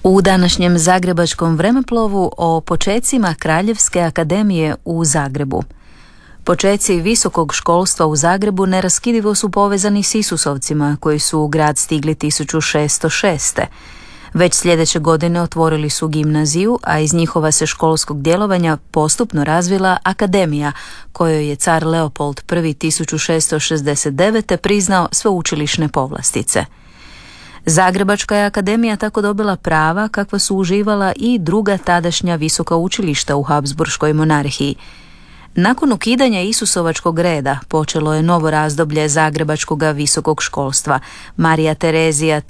U današnjem Zagrebačkom vremeplovu o počecima Kraljevske akademije u Zagrebu. Počeci visokog školstva u Zagrebu neraskidivo su povezani s Isusovcima koji su u grad stigli 1606. Već sljedeće godine otvorili su gimnaziju, a iz njihova se školskog djelovanja postupno razvila akademija, kojoj je car Leopold I 1669. priznao sveučilišne povlastice. Zagrebačka je akademija tako dobila prava kakva su uživala i druga tadašnja visoka učilišta u Habsburškoj monarhiji. Nakon ukidanja Isusovačkog reda počelo je novo razdoblje Zagrebačkog visokog školstva. Marija Terezija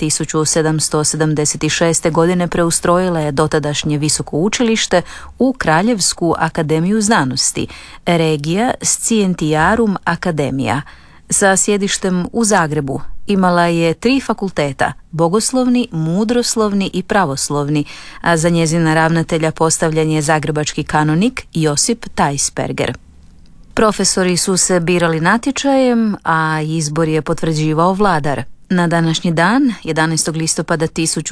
1776. godine preustrojila je dotadašnje visoko učilište u Kraljevsku akademiju znanosti, Regia Scientiarum Academia, sa sjedištem u Zagrebu. Imala je 3 fakulteta, bogoslovni, mudroslovni i pravoslovni, a za njezina ravnatelja postavljen je zagrebački kanonik Josip Tajsperger. Profesori su se birali natječajem, a izbor je potvrđivao vladar. Na današnji dan, 11. listopada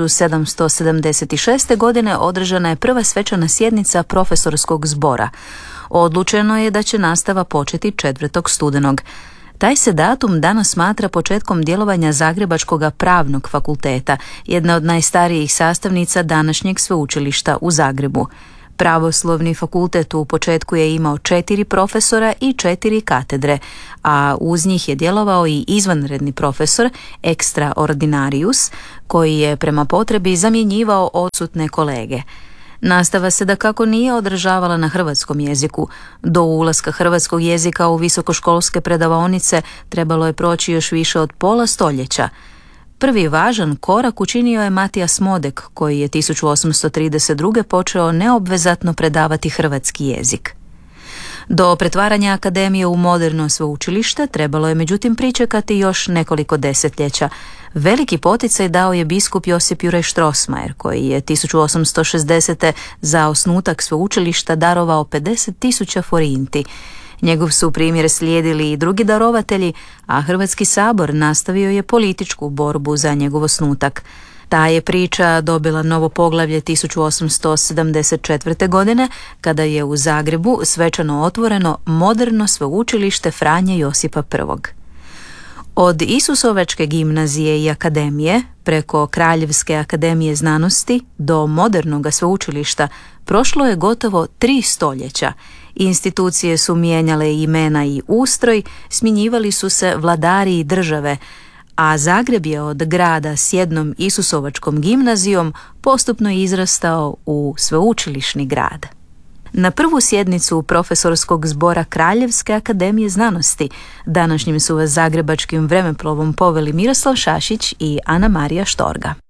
1776. godine, održana je prva svečana sjednica profesorskog zbora. Odlučeno je da će nastava početi 4. studenog. Taj se datum danas smatra početkom djelovanja Zagrebačkog pravnog fakulteta, jedna od najstarijih sastavnica današnjeg sveučilišta u Zagrebu. Pravoslovni fakultet u početku je imao 4 profesora i 4 katedre, a uz njih je djelovao i izvanredni profesor, extraordinarius, koji je prema potrebi zamjenjivao odsutne kolege. Nastava se dakako nije održavala na hrvatskom jeziku. Do ulaska hrvatskog jezika u visokoškolske predavaonice trebalo je proći još više od pola stoljeća. Prvi važan korak učinio je Matijas Modek, koji je 1832. počeo neobvezatno predavati hrvatski jezik. Do pretvaranja akademije u moderno sveučilište trebalo je međutim pričekati još nekoliko desetljeća. Veliki poticaj dao je biskup Josip Juraj Strossmayer, koji je 1860. za osnutak sveučilišta darovao 50.000 forinti. Njegov su primjer slijedili i drugi darovatelji, a Hrvatski sabor nastavio je političku borbu za njegov osnutak. Ta je priča dobila novo poglavlje 1874. godine, kada je u Zagrebu svečano otvoreno moderno sveučilište Franje Josipa I. Od Isusovačke gimnazije i akademije, preko Kraljevske akademije znanosti do modernog sveučilišta prošlo je gotovo 3 stoljeća. Institucije su mijenjale imena i ustroj, smjenjivali su se vladari i države, a Zagreb je od grada s jednom Isusovačkom gimnazijom postupno izrastao u sveučilišni grad. Na prvu sjednicu profesorskog zbora Kraljevske akademije znanosti današnjim su vas zagrebačkim vremeplovom poveli Miroslav Šašić i Ana Marija Štorga.